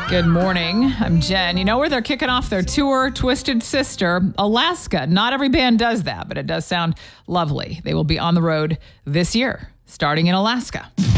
Good morning. I'm Jen. You know where they're kicking off their tour, Twisted Sister? Alaska. Not every band does that, but it does sound lovely. They will be on the road this year, starting in Alaska.